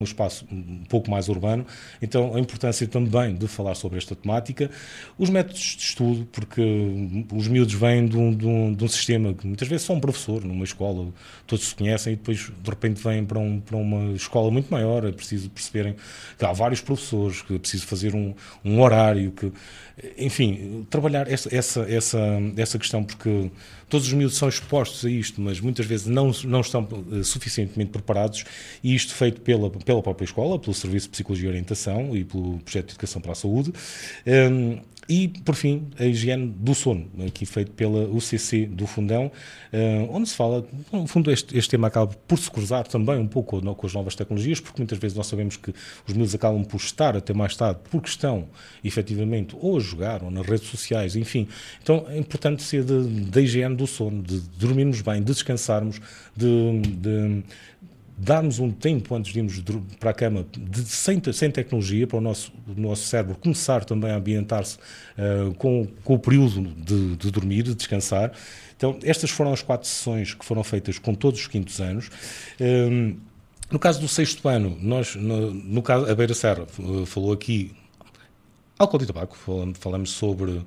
um espaço um pouco mais urbano, então a importância também de falar sobre esta temática, os métodos de estudo, porque os miúdos vêm de um sistema que muitas vezes só um professor numa escola, todos se conhecem e depois de repente vêm para uma escola muito maior, é preciso perceberem que há vários professores, que é preciso fazer um horário, que, enfim, trabalhar essa questão, porque todos os miúdos são expostos a isto, mas muitas vezes não estão suficientemente preparados, e isto feito pela própria escola, pelo Serviço de Psicologia e Orientação e pelo Projeto de Educação para a Saúde. E, por fim, a higiene do sono, aqui feito pela UCC do Fundão, onde se fala, no fundo, este tema acaba por se cruzar também um pouco com as novas tecnologias, porque muitas vezes nós sabemos que os miúdos acabam por estar até mais tarde, porque estão, efetivamente, ou a jogar, ou nas redes sociais, enfim. Então, é importante ser da higiene do sono, de dormirmos bem, de descansarmos, de darmos um tempo antes de irmos para a cama sem tecnologia, para o nosso cérebro começar também a ambientar-se com o período de dormir, de descansar. Então, estas foram as 4 sessões que foram feitas com todos os quintos anos. No caso do 6º ano, no caso, a Beira Serra falou aqui álcool e tabaco, falamos sobre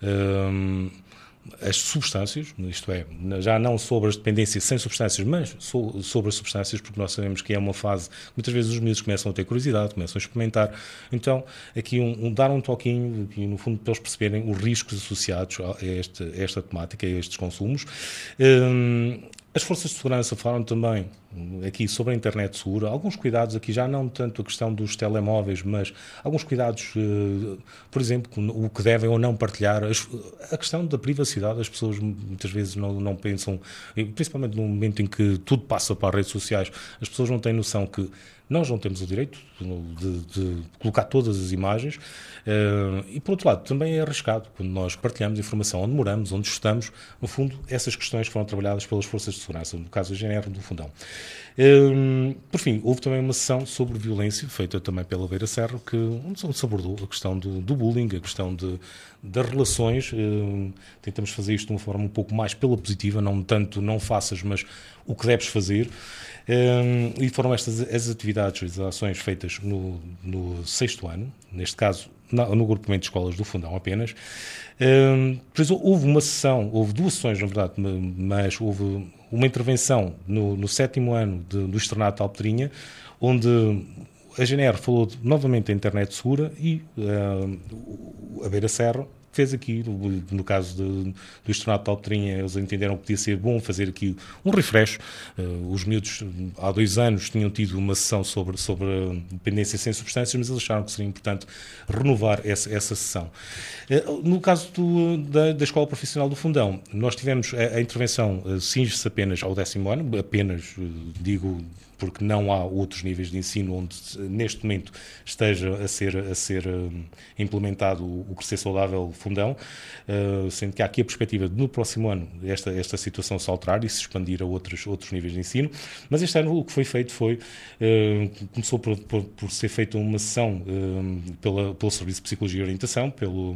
as substâncias, isto é, já não sobre as dependências sem substâncias, mas sobre as substâncias, porque nós sabemos que é uma fase, muitas vezes os miúdos começam a ter curiosidade, começam a experimentar, então aqui dar um toquinho, aqui, no fundo, para eles perceberem os riscos associados a esta temática, a estes consumos. As forças de segurança falaram também aqui sobre a internet segura, alguns cuidados aqui, já não tanto a questão dos telemóveis, mas alguns cuidados, por exemplo, o que devem ou não partilhar, a questão da privacidade. As pessoas muitas vezes não pensam, principalmente no momento em que tudo passa para as redes sociais, as pessoas não têm noção que nós não temos o direito de colocar todas as imagens, e por outro lado também é arriscado quando nós partilhamos informação onde moramos, onde estamos. No fundo, essas questões foram trabalhadas pelas forças de segurança, no caso da GNR do Fundão. Por fim, houve também uma sessão sobre violência, feita também pela Beira Serra, onde se abordou a questão do bullying, a questão das relações. Tentamos fazer isto de uma forma um pouco mais pela positiva, não tanto não faças, mas o que deves fazer. E foram estas as atividades, as ações feitas no 6º ano, neste caso no grupamento de escolas do Fundão apenas. Depois houve uma sessão, houve 2 sessões na verdade, mas houve uma intervenção no 7º ano do Externato de Alpedrinha, onde a GNR falou novamente da internet segura, e a Beira Serra fez aqui, no caso do Externato de Alpedrinha, eles entenderam que podia ser bom fazer aqui um refresh. Os miúdos há 2 anos tinham tido uma sessão sobre a dependência sem substâncias, mas eles acharam que seria importante renovar essa sessão. No caso da Escola Profissional do Fundão, nós tivemos a intervenção, cinge-se apenas ao 10º ano, apenas, digo, porque não há outros níveis de ensino onde neste momento esteja a ser implementado o Crescer Saudável Fundão, sendo que há aqui a perspectiva de no próximo ano esta situação se alterar e se expandir a outros níveis de ensino. Mas este ano o que foi feito começou por ser feita uma sessão pelo Serviço de Psicologia e Orientação, pelo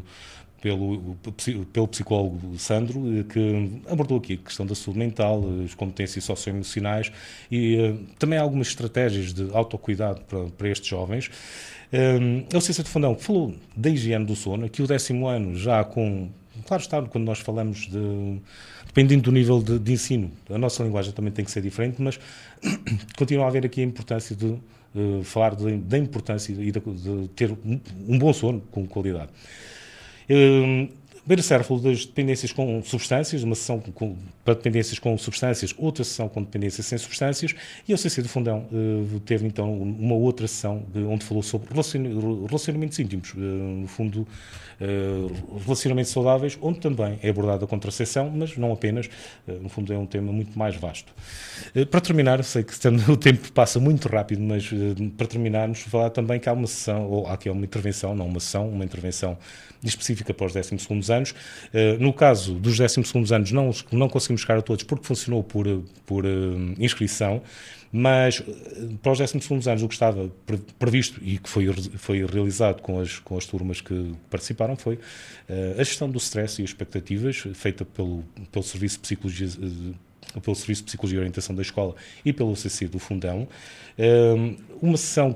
psicólogo Sandro, que abordou aqui a questão da saúde mental, as competências socioemocionais e também algumas estratégias de autocuidado para estes jovens. A UCC do Fundão falou da higiene do sono, aqui o 10º ano já com... Claro está, quando nós falamos dependendo do nível de ensino, a nossa linguagem também tem que ser diferente, mas continua a haver aqui a importância de falar da importância e de ter um bom sono com qualidade. Beira Serra falou das dependências com substâncias, uma sessão para dependências com substâncias, outra sessão com dependências sem substâncias, e a UCC do Fundão teve então uma outra sessão onde falou sobre relacionamentos íntimos, no fundo relacionamentos saudáveis, onde também é abordada a contracepção, mas não apenas, no fundo é um tema muito mais vasto. Para terminar, sei que o tempo passa muito rápido, mas para terminarmos, falar também que há uma sessão, ou aqui é uma intervenção, não uma sessão, uma intervenção específica para os 12º anos. No caso dos 12º anos não conseguimos chegar a todos porque funcionou por inscrição, mas para os 12º anos o que estava previsto e que foi realizado com as turmas que participaram foi a gestão do stress e as expectativas feita pelo Serviço de Psicologia pelo Serviço de Psicologia e Orientação da Escola e pelo CC do Fundão. Uma sessão